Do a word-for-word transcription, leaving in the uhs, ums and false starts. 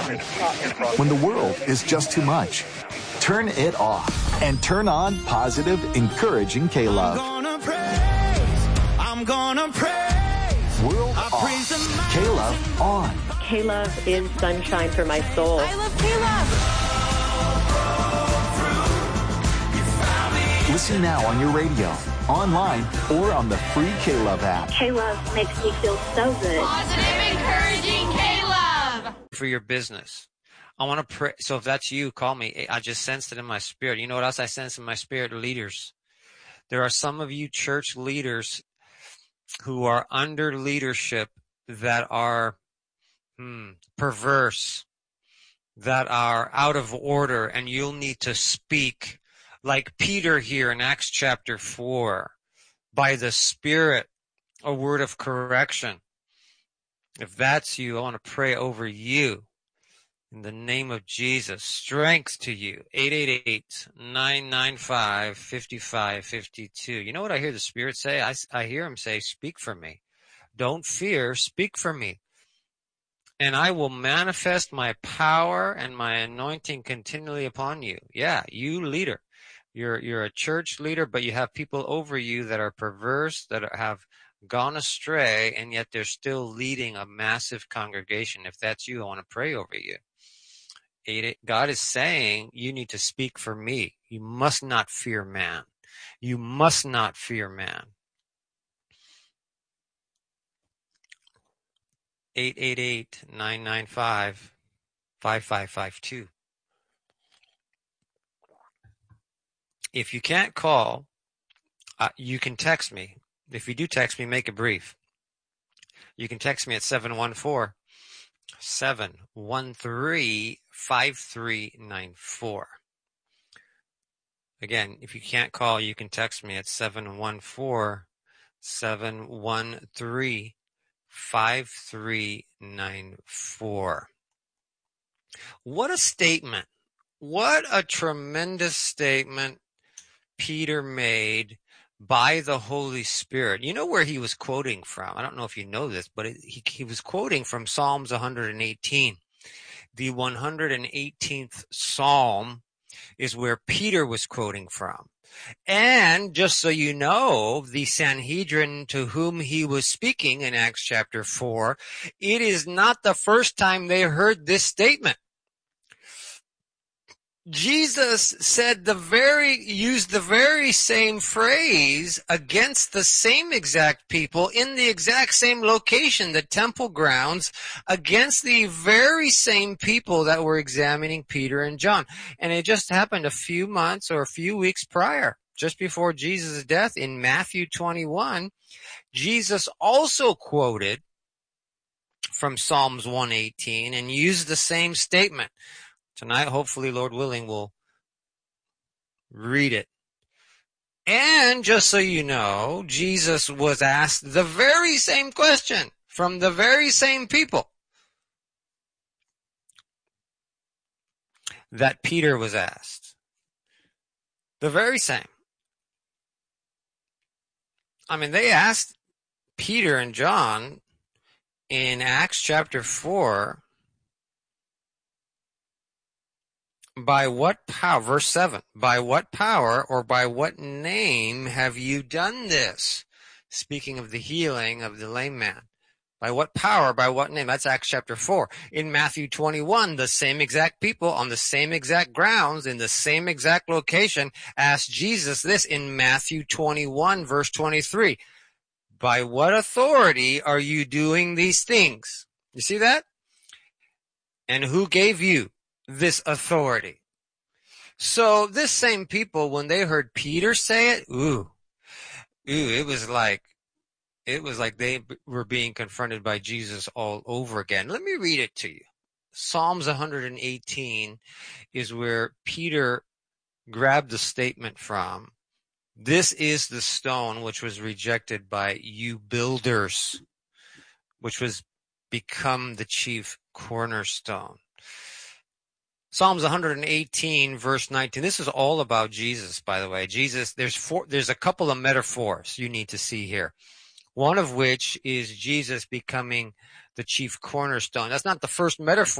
When the world is just too much, turn it off and turn on positive, encouraging K-Love. I'm gonna praise, I'm gonna praise. World off, K-Love on. K-Love is sunshine for my soul. I love K-Love. Listen now on your radio, online, or on the free K-Love app. K-Love makes me feel so good. Positive, encouraging K-Love. For your business. I want to pray. So if that's you, call me. I just sensed it in my spirit. You know what else I sense in my spirit? Leaders. There are some of you church leaders who are under leadership that are hmm, perverse, that are out of order, and you'll need to speak like Peter here in Acts chapter four, by the Spirit, a word of correction. If that's you, I want to pray over you. In the name of Jesus, strength to you. eight eight eight, nine nine five, five five five two. You know what I hear the Spirit say? I, I hear him say, speak for me. Don't fear, speak for me. And I will manifest my power and my anointing continually upon you. Yeah, you leader. You're, you're a church leader, but you have people over you that are perverse, that are, have gone astray, and yet they're still leading a massive congregation. If that's you, I want to pray over you. God is saying you need to speak for me. You must not fear man. You must not fear man. eight eight eight, nine nine five, five five five two. If you can't call, uh, you can text me. If you do text me, make it brief. You can text me at seven one four, seven one three, five three nine four. Again, if you can't call, you can text me at seven one four, seven one three, five three nine four. What a statement. What a tremendous statement Peter made by the Holy Spirit. You know where he was quoting from? I don't know if you know this, but it, he, he was quoting from Psalms one hundred eighteen. The one hundred eighteenth Psalm is where Peter was quoting from. And just so you know, the Sanhedrin to whom he was speaking in Acts chapter four, it is not the first time they heard this statement. Jesus said the very, used the very same phrase against the same exact people in the exact same location, the temple grounds, against the very same people that were examining Peter and John. And it just happened a few months or a few weeks prior, just before Jesus' death in Matthew twenty-one. Jesus also quoted from Psalms one eighteen and used the same statement. Tonight, hopefully, Lord willing, we'll read it. And just so you know, Jesus was asked the very same question from the very same people that Peter was asked. The very same. I mean, they asked Peter and John in Acts chapter four, by what power, verse seven, by what power or by what name have you done this? Speaking of the healing of the lame man. By what power, by what name? That's Acts chapter four. In Matthew twenty-one, the same exact people on the same exact grounds in the same exact location asked Jesus this in Matthew twenty-one, verse twenty-three. By what authority are you doing these things? You see that? And who gave you this authority? So this same people, when they heard Peter say it, ooh, ooh, it was like, it was like they were being confronted by Jesus all over again. Let me read it to you. Psalms one hundred eighteen is where Peter grabbed the statement from. This is the stone which was rejected by you builders, which was become the chief cornerstone. Psalms one hundred eighteen, verse nineteen. This is all about Jesus, by the way. Jesus, there's four, there's a couple of metaphors you need to see here. One of which is Jesus becoming the chief cornerstone. That's not the first metaphor